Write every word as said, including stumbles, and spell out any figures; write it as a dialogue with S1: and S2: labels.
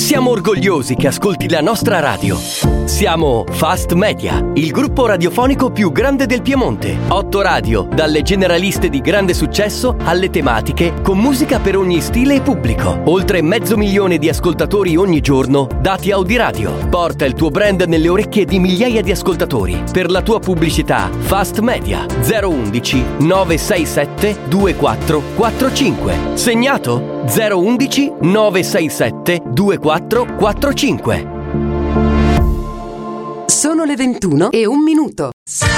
S1: Siamo orgogliosi che ascolti la nostra radio. Siamo Fast Media, il gruppo radiofonico più grande del Piemonte. Otto radio, dalle generaliste di grande successo alle tematiche, con musica per ogni stile e pubblico. Oltre mezzo milione di ascoltatori ogni giorno, dati Audiradio. Porta il tuo brand nelle orecchie di migliaia di ascoltatori. Per la tua pubblicità, Fast Media zero undici nove sei sette due quattro quattro cinque. Segnato? zero undici nove sei sette due quattro quattro cinque.
S2: Sono le ventuno e un minuto.